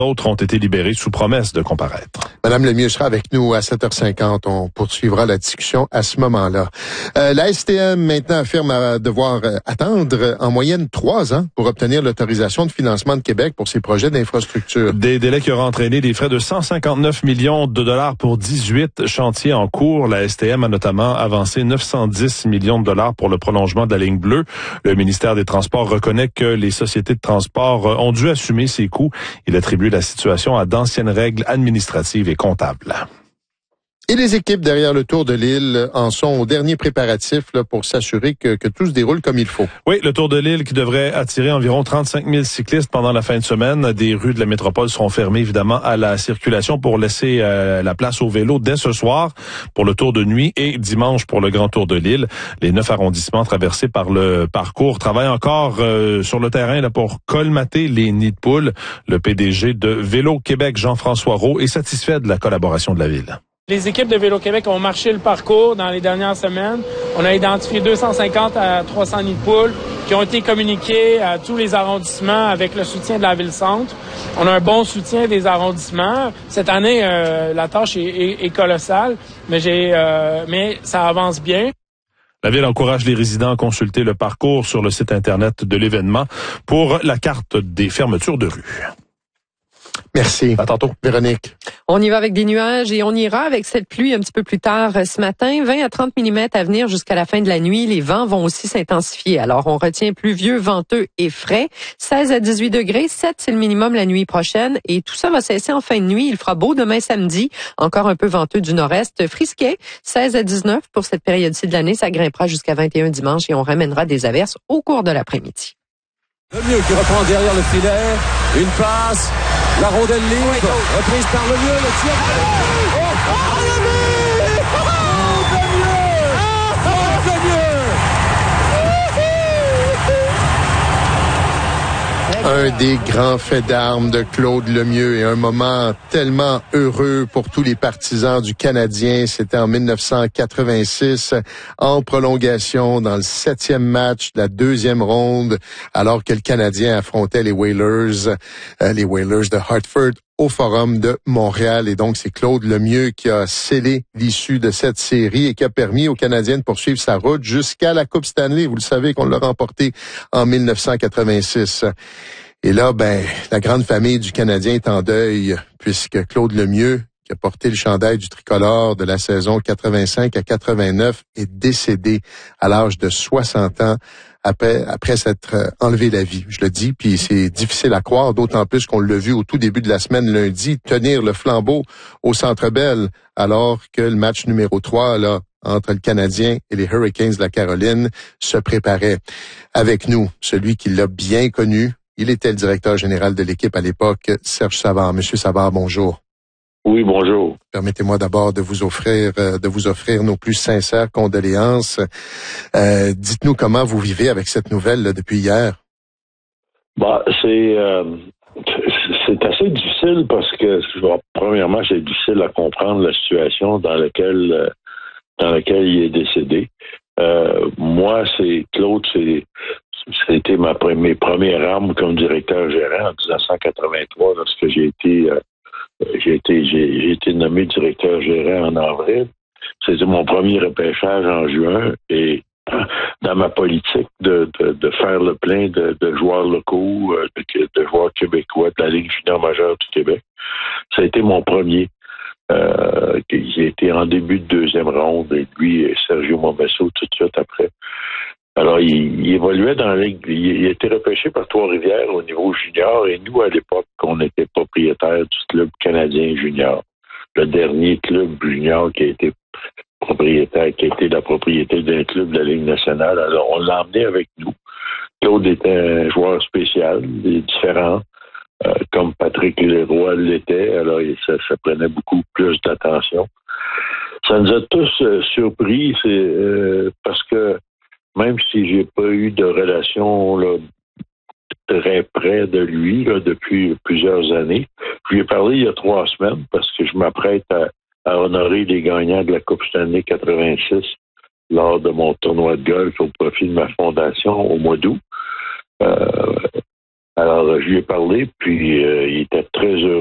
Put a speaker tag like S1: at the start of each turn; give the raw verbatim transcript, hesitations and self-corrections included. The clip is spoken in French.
S1: D'autres ont été libérés sous promesse de comparaître.
S2: Madame Lemieux sera avec nous à sept heures cinquante. On poursuivra la discussion à ce moment-là. Euh, la S T M maintenant affirme à devoir euh, attendre en moyenne trois ans pour obtenir l'autorisation de financement de Québec pour ses projets d'infrastructure.
S1: Des délais qui auraient entraîné des frais de cent cinquante-neuf millions de dollars pour dix-huit chantiers en cours. La S T M a notamment avancé neuf cent dix millions de dollars pour le prolongement de la ligne bleue. Le ministère des Transports reconnaît que les sociétés de transport ont dû assumer ces coûts. Il attribue la situation à d'anciennes règles administratives et comptables.
S2: Et les équipes derrière le Tour de l'Île en sont au dernier préparatif là, pour s'assurer que, que tout se déroule comme il faut.
S1: Oui, le Tour de l'Île qui devrait attirer environ trente-cinq mille cyclistes pendant la fin de semaine. Des rues de la métropole seront fermées évidemment à la circulation pour laisser euh, la place au vélo dès ce soir pour le Tour de nuit et dimanche pour le Grand Tour de l'Île. Les neuf arrondissements traversés par le parcours travaillent encore euh, sur le terrain là, pour colmater les nids de poules. Le P D G de Vélo Québec, Jean-François Roux, est satisfait de la collaboration de la ville.
S3: Les équipes de Vélo-Québec ont marché le parcours dans les dernières semaines. On a identifié deux cent cinquante à trois cents nids de poules qui ont été communiqués à tous les arrondissements avec le soutien de la Ville-Centre. On a un bon soutien des arrondissements. Cette année, euh, la tâche est, est, est colossale, mais, j'ai, euh, mais ça avance bien.
S1: La Ville encourage les résidents à consulter le parcours sur le site Internet de l'événement pour la carte des fermetures de rue.
S2: Merci.
S1: À tantôt.
S2: Véronique.
S4: On y va avec des nuages et on ira avec cette pluie un petit peu plus tard ce matin. vingt à trente millimètres à venir jusqu'à la fin de la nuit. Les vents vont aussi s'intensifier. Alors, on retient pluvieux, venteux et frais. seize à dix-huit degrés. sept, c'est le minimum la nuit prochaine. Et tout ça va cesser en fin de nuit. Il fera beau demain samedi. Encore un peu venteux du nord-est. Frisquet, seize à dix-neuf pour cette période-ci de l'année. Ça grimpera jusqu'à vingt et un dimanche et on ramènera des averses au cours de l'après-midi.
S5: Lemieux qui reprend derrière le filet. Une passe. La rondelle libre. Reprise par Lemieux. Le tir. Oh, oh, oh, Lemieux! Oh, Lemieux! Oh,
S2: Un des grands faits d'armes de Claude Lemieux et un moment tellement heureux pour tous les partisans du Canadien. C'était en dix-neuf cent quatre-vingt-six, en prolongation, dans le septième match de la deuxième ronde, alors que le Canadien affrontait les Whalers, euh, les Whalers de Hartford au Forum de Montréal. Et donc, c'est Claude Lemieux qui a scellé l'issue de cette série et qui a permis aux Canadiens de poursuivre sa route jusqu'à la Coupe Stanley. Vous le savez qu'on l'a remporté en dix-neuf cent quatre-vingt-six. Et là, ben, la grande famille du Canadien est en deuil puisque Claude Lemieux, qui a porté le chandail du tricolore de la saison quatre-vingt-cinq à quatre-vingt-neuf, est décédé à l'âge de soixante ans après après s'être enlevé la vie. Je le dis, puis c'est difficile à croire, d'autant plus qu'on l'a vu au tout début de la semaine lundi tenir le flambeau au Centre Bell, alors que le match numéro trois, là, entre le Canadien et les Hurricanes de la Caroline se préparait. Avec nous, celui qui l'a bien connu, il était le directeur général de l'équipe à l'époque, Serge Savard. Monsieur Savard, bonjour.
S6: Oui, bonjour.
S2: Permettez-moi d'abord de vous offrir euh, de vous offrir nos plus sincères condoléances. Euh, dites-nous comment vous vivez avec cette nouvelle là, depuis hier.
S6: Bah, c'est euh, c'est assez difficile parce que premièrement, c'est difficile à comprendre la situation dans laquelle dans laquelle il est décédé. Euh, moi, c'est Claude, c'est c'était ma mes premières armes comme directeur gérant en dix-neuf cent quatre-vingt-trois lorsque j'ai été euh, J'ai été, j'ai, j'ai été nommé directeur gérant en avril. C'était mon premier repêchage en juin et dans ma politique de, de, de faire le plein de, de joueurs locaux, de, de joueurs québécois de la Ligue junior majeure du Québec, ça a été mon premier. Euh, j'ai été en début de deuxième ronde et lui et Sergio Momesso tout de suite après. Alors, il, il évoluait dans la Ligue. Il, il a été repêché par Trois-Rivières au niveau junior et nous, à l'époque, on était propriétaire du club canadien junior. Le dernier club junior qui a été propriétaire, qui a été la propriété d'un club de la Ligue nationale. Alors, on l'a emmené avec nous. Claude était un joueur spécial, différent, euh, comme Patrick Leroy l'était. Alors, ça, ça prenait beaucoup plus d'attention. Ça nous a tous euh, surpris, c'est euh, parce que même si j'ai pas eu de relation là, très près de lui là, depuis plusieurs années, je lui ai parlé il y a trois semaines parce que je m'apprête à, à honorer les gagnants de la Coupe Stanley quatre-vingt-six lors de mon tournoi de golf au profit de ma fondation au mois d'août. Euh, Alors, je lui ai parlé, puis euh, il était très heureux